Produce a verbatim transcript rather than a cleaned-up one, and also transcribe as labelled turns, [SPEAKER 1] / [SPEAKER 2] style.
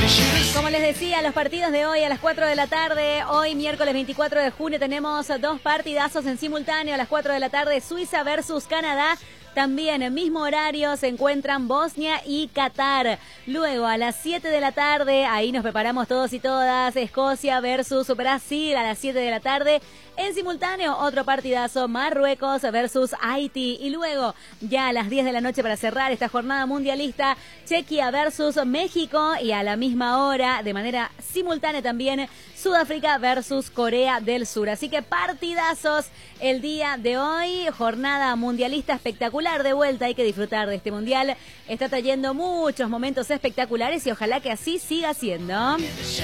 [SPEAKER 1] Como les decía, los partidos de hoy a las cuatro de la tarde, hoy miércoles veinticuatro de junio tenemos dos partidazos en simultáneo a las cuatro de la tarde, Suiza versus Canadá. También en mismo horario se encuentran Bosnia y Qatar. Luego a las siete de la tarde, ahí nos preparamos todos y todas, Escocia versus Brasil a las siete de la tarde. En simultáneo, otro partidazo, Marruecos versus Haití. Y luego, ya a las diez de la noche para cerrar esta jornada mundialista, Chequia versus México. Y a la misma hora, de manera simultánea también, Sudáfrica versus Corea del Sur. Así que partidazos el día de hoy, jornada mundialista espectacular de vuelta. Hay que disfrutar de este mundial. Está trayendo muchos momentos espectaculares y ojalá que así siga siendo.